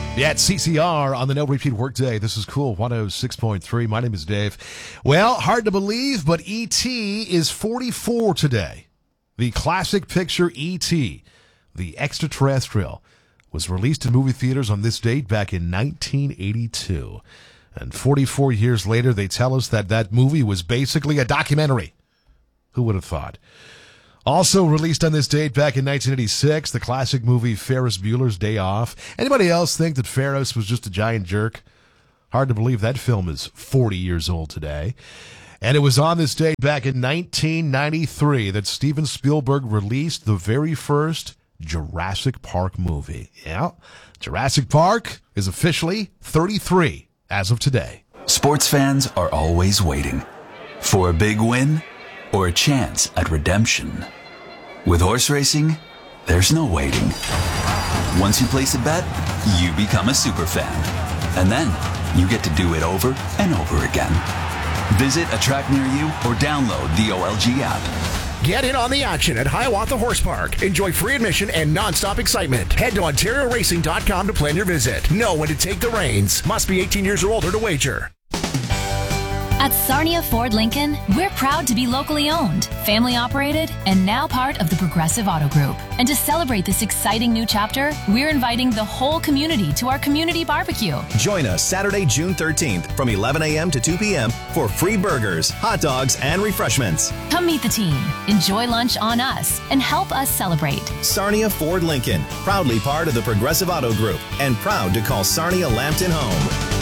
Yeah, it's CCR on the No Repeat Workday. This is Cool 106.3. My name is Dave. Well, hard to believe, but E.T. is 44 today. The classic picture E.T., the extraterrestrial, was released in movie theaters on this date back in 1982. And 44 years later, they tell us that that movie was basically a documentary. Who would have thought? Also released on this date back in 1986, the classic movie Ferris Bueller's Day Off. Anybody else think that Ferris was just a giant jerk? Hard to believe that film is 40 years old today. And it was on this date back in 1993 that Steven Spielberg released the very first Jurassic Park movie. Yeah, Jurassic Park is officially 33 as of today. Sports fans are always waiting for a big win or a chance at redemption. With horse racing, there's no waiting. Once you place a bet, you become a super fan. And then you get to do it over and over again. Visit a track near you or download the OLG app. Get in on the action at Hiawatha Horse Park. Enjoy free admission and nonstop excitement. Head to OntarioRacing.com to plan your visit. Know when to take the reins. Must be 18 years or older to wager. At Sarnia Ford Lincoln, we're proud to be locally owned, family operated, and now part of the Progressive Auto Group. And to celebrate this exciting new chapter, we're inviting the whole community to our community barbecue. Join us Saturday, June 13th from 11 a.m. to 2 p.m. for free burgers, hot dogs, and refreshments. Come meet the team, enjoy lunch on us, and help us celebrate. Sarnia Ford Lincoln, proudly part of the Progressive Auto Group, and proud to call Sarnia Lambton home.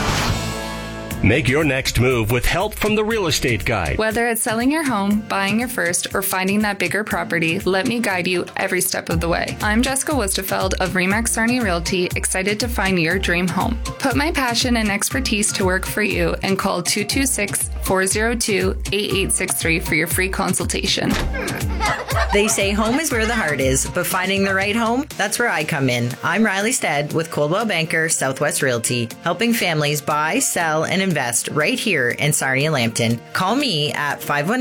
Make your next move with help from the Real Estate Guide. Whether it's selling your home, buying your first, or finding that bigger property, let me guide you every step of the way. I'm Jessica Wustefeld of Remax Sarnia Realty, excited to find your dream home. Put my passion and expertise to work for you and call 226-402-8863 for your free consultation. They say home is where the heart is, but finding the right home, that's where I come in. I'm Riley Stead with Coldwell Banker Southwest Realty, helping families buy, sell, and invest right here in Sarnia Lambton. Call me at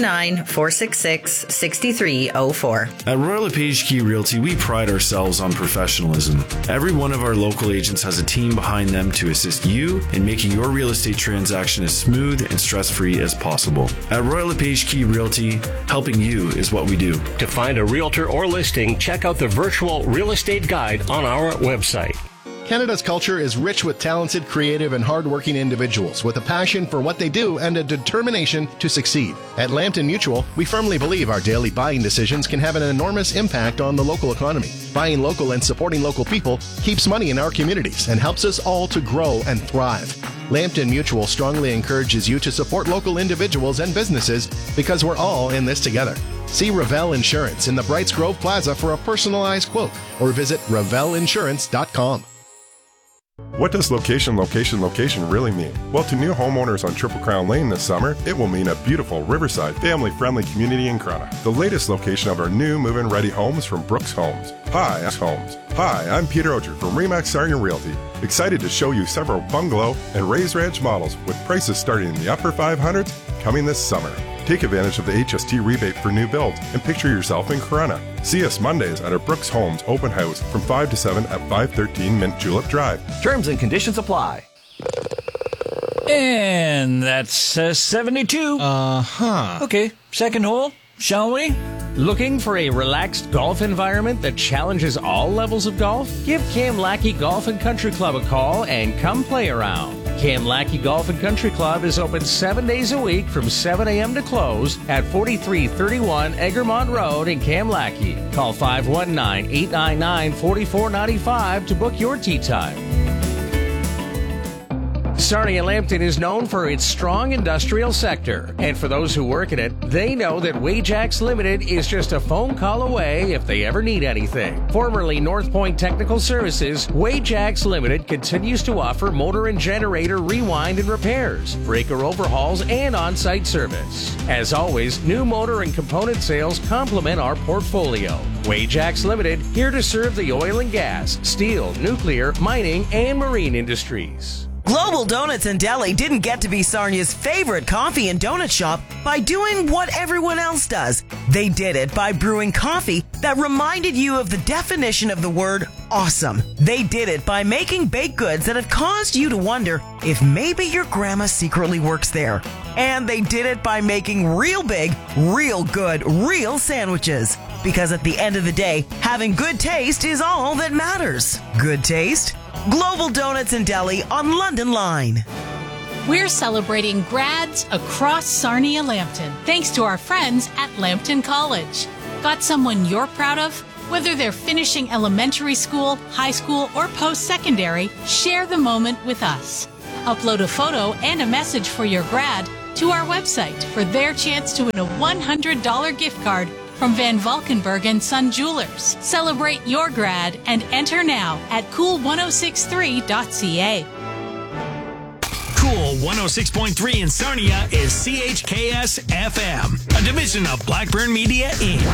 519-466-6304. At Royal LePage Key Realty, we pride ourselves on professionalism. Every one of our local agents has a team behind them to assist you in making your real estate transaction as smooth and stress-free as possible. At Royal LePage Key Realty, helping you is what we do. To find a realtor or listing, check out the virtual Real Estate Guide on our website. Canada's culture is rich with talented, creative, and hardworking individuals with a passion for what they do and a determination to succeed. At Lambton Mutual, we firmly believe our daily buying decisions can have an enormous impact on the local economy. Buying local and supporting local people keeps money in our communities and helps us all to grow and thrive. Lambton Mutual strongly encourages you to support local individuals and businesses because we're all in this together. See Revell Insurance in the Brights Grove Plaza for a personalized quote or visit revellinsurance.com. What does location really mean? Well, to new homeowners on Triple Crown Lane this summer, it will mean a beautiful riverside, family-friendly community in Corunna. The latest location of our new move-in ready homes from Brooks Homes. Hi, I'm Peter Ocher from Remax Sarnia Realty. Excited to show you several bungalow and raised ranch models with prices starting in the upper 500s coming this summer. Take advantage of the HST rebate for new builds and picture yourself in Corunna. See us Mondays at our Brooks Homes open house from 5 to 7 at 513 Mint Julep Drive. Terms and conditions apply. And that's 72. Okay, second hole, shall we? Looking for a relaxed golf environment that challenges all levels of golf? Give Cam Lackey Golf and Country Club a call and come play around. Cam Lackey Golf and Country Club is open 7 days a week from 7 a.m. to close at 4331 Egremont Road in Cam Lackey. Call 519-899-4495 to book your tee time. Sarnia Lambton is known for its strong industrial sector, and for those who work in it, they know that Wajax Limited is just a phone call away if they ever need anything. Formerly North Point Technical Services, Wajax Limited continues to offer motor and generator rewind and repairs, breaker overhauls, and on-site service. As always, new motor and component sales complement our portfolio. Wajax Limited, here to serve the oil and gas, steel, nuclear, mining, and marine industries. Global Donuts and Deli didn't get to be Sarnia's favorite coffee and donut shop by doing what everyone else does. They did it by brewing coffee that reminded you of the definition of the word awesome. They did it by making baked goods that have caused you to wonder if maybe your grandma secretly works there. And they did it by making real big, real good, real sandwiches. Because at the end of the day, having good taste is all that matters. Good taste? Global Donuts and Deli on London Line. We're celebrating grads across Sarnia-Lambton, thanks to our friends at Lambton College. Got someone you're proud of? Whether they're finishing elementary school, high school, or post-secondary, share the moment with us. Upload a photo and a message for your grad to our website for their chance to win a $100 gift card from Van Valkenburg and Son Jewelers. Celebrate your grad and enter now at cool1063.ca. Cool 106.3 in Sarnia is CHKS FM, a division of Blackburn Media Inc.